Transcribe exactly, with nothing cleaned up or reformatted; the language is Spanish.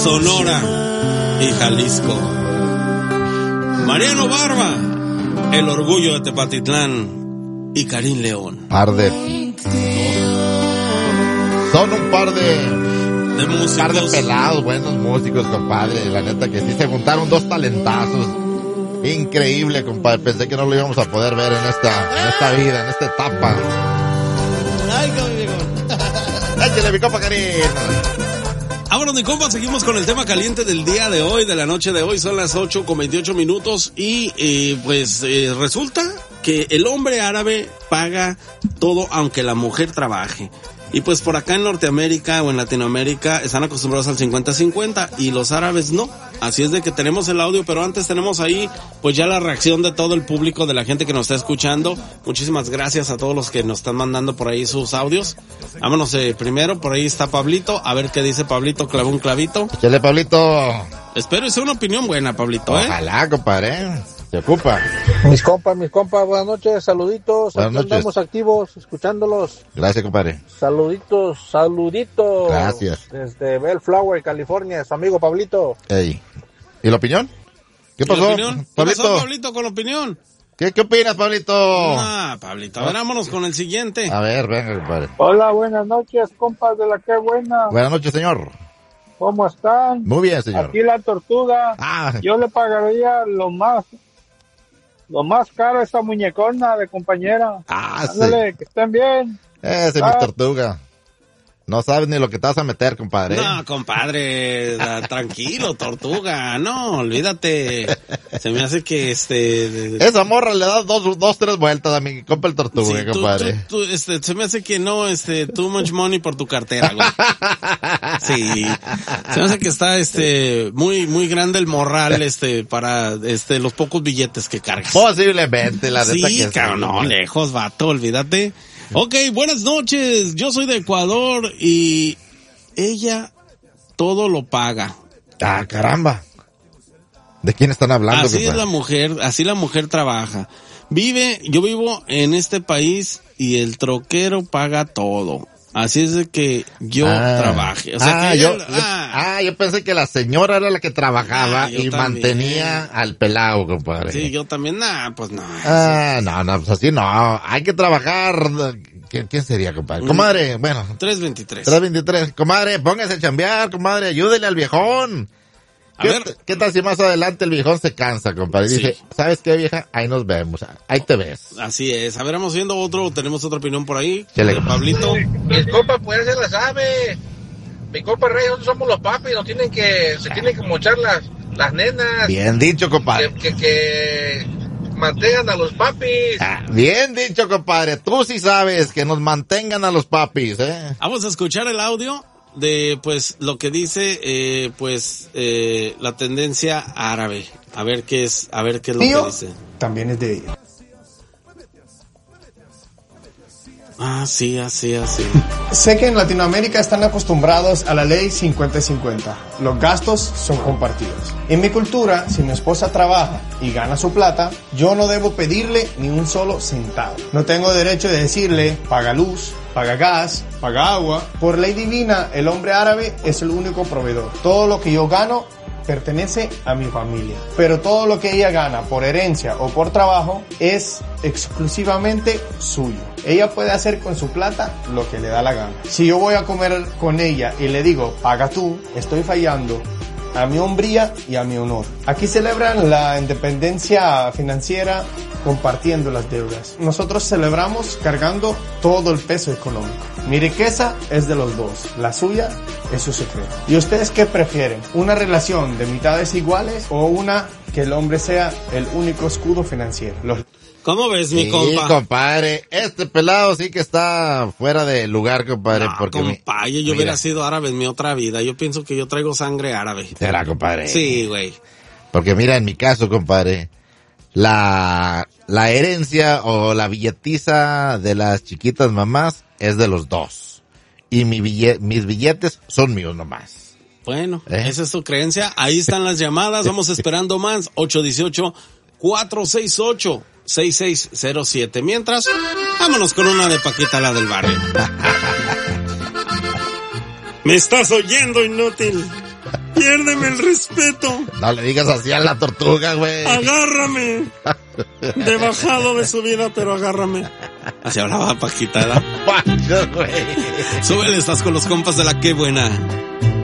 Sonora y Jalisco. Mariano Barba, el orgullo de Tepatitlán, y Karim León. Par de... Son un par de... De músicos. Un par de pelados, buenos músicos, compadre. La neta que sí se juntaron dos talentazos. Increíble, compadre. Pensé que no lo íbamos a poder ver en esta, en esta vida, en esta etapa. Ay, conmigo. Échale, mi compa Karim. Vámonos, mi compa, seguimos con el tema caliente del día de hoy, de la noche de hoy. Son las ocho con veintiocho minutos y eh, pues eh, resulta que el hombre árabe paga todo aunque la mujer trabaje. Y pues por acá en Norteamérica o en Latinoamérica están acostumbrados al cincuenta cincuenta y los árabes no. Así es de que tenemos el audio, pero antes tenemos ahí pues ya la reacción de todo el público, de la gente que nos está escuchando. Muchísimas gracias a todos los que nos están mandando por ahí sus audios. Vámonos eh, primero, por ahí está Pablito, a ver qué dice Pablito, clavó un clavito. Échale, Pablito. Espero que sea una opinión buena, Pablito, ¿eh? Ojalá, compadre. Se ocupa. Mis compas, mis compas, buenas noches, saluditos. Buenas Aquí noches. Andamos activos, escuchándolos. Gracias, compadre. Saluditos, saluditos. Gracias. Desde Bellflower, California, su amigo Pablito. Ey. ¿Y la opinión? ¿Qué ¿Y la pasó, opinión? ¿Qué Pablito? pasó, Pablito, con la opinión? ¿Qué, ¿Qué opinas, Pablito? Ah, Pablito, a ver, vámonos con el siguiente. A ver, venga, compadre. Hola, buenas noches, compas de la que buena. Buenas noches, señor. ¿Cómo están? Muy bien, señor. Aquí la tortuga. Ah, Yo le pagaría lo más, lo más caro a esta muñecona de compañera. ah, sí. Ándale, que estén bien. Ese es Ah. mi tortuga. No sabes ni lo que te vas a meter, compadre. No, compadre, da- tranquilo, tortuga, no, olvídate. Se me hace que este... Esa morra le da dos, dos, tres vueltas a mi compa el tortuga, Sí, tú- compadre. tú- tú, este, se me hace que no, este, too much money por tu cartera, güey. Sí, se me hace que está, este, muy, muy grande el morral, este, para, este, los pocos billetes que cargas. Posiblemente, la neta Sí, que cabrón, no, lejos, vato, olvídate. Ok, buenas noches, yo soy de Ecuador y ella todo lo paga. Ah, caramba. ¿De quién están hablando, Así es compadre? la mujer, así la mujer trabaja. Vive, yo vivo en este país y el troquero paga todo. Así es de que yo Ah. trabaje. O sea, ah, que yo, ella- yo- ah, ah, yo pensé que la señora era la que trabajaba Ah, yo y también. mantenía al pelado, compadre. sí, yo también, nah, pues no. Ah, no, no, pues así no. Hay que trabajar. ¿Quién, quién sería, compadre? Mm. Comadre, bueno. tres veintitrés. tres veintitrés. Comadre, póngase a chambear, comadre. Ayúdele al viejón. A ¿Qué, ver. t- ¿Qué tal si más adelante el viejón se cansa, compadre? Sí. Dice, ¿sabes qué, vieja? Ahí nos vemos. Ahí te ves. Así es. A ver, vamos viendo otro, tenemos otra opinión por ahí. Chale. De Pablito. Mis compas, pues se la sabe. Mi compa Rey, nosotros somos los papis, nos tienen que, se tienen que mochar las, las nenas. Bien dicho, compadre. Que, que, que mantengan a los papis. Ah, bien dicho, compadre. Tú sí sabes que nos mantengan a los papis, ¿eh? Vamos a escuchar el audio de, pues, lo que dice, eh, pues, eh, la tendencia árabe. A ver qué es, a ver qué es lo Mío que dice. también es de ella. Ah, sí, así, así. Sé que en Latinoamérica están acostumbrados a la ley cincuenta cincuenta. Los gastos son compartidos. En mi cultura, si mi esposa trabaja y gana su plata, yo no debo pedirle ni un solo centavo. No tengo derecho de decirle, paga luz, paga gas, paga agua. Por ley divina, el hombre árabe es el único proveedor. Todo lo que yo gano pertenece a mi familia. Pero todo lo que ella gana por herencia o por trabajo es exclusivamente suyo. Ella puede hacer con su plata lo que le da la gana. Si yo voy a comer con ella y le digo, paga tú, estoy fallando a mi hombría y a mi honor. Aquí celebran la independencia financiera compartiendo las deudas. Nosotros celebramos cargando todo el peso económico. Mi riqueza es de los dos, la suya es su secreto. ¿Y ustedes qué prefieren? ¿Una relación de mitades iguales o una que el hombre sea el único escudo financiero? Los... ¿Cómo ves, mi Sí, compa? compadre. Este pelado sí que está fuera de lugar, compadre. No, porque mi- compa, yo, yo mira, hubiera sido árabe en mi otra vida. Yo pienso que yo traigo sangre árabe. será, compadre. Sí, güey. Porque mira, en mi caso, compadre, la, la herencia o la billetiza de las chiquitas mamás es de los dos. Y mi bille- mis billetes son míos nomás. Bueno, ¿Eh? esa es tu creencia. Ahí están las llamadas. Vamos esperando más. ocho uno ocho, cuatro seis ocho, seis seis cero siete. Mientras, vámonos con una de Paquita, la del barrio. ¿Me estás oyendo, inútil? Piérdeme el respeto. No le digas así a la tortuga, güey. Agárrame. De bajado de subida, pero agárrame. Así hablaba Paquita, ¿verdad? Paco, güey. Súbele, estás con los compas de la Qué Buena.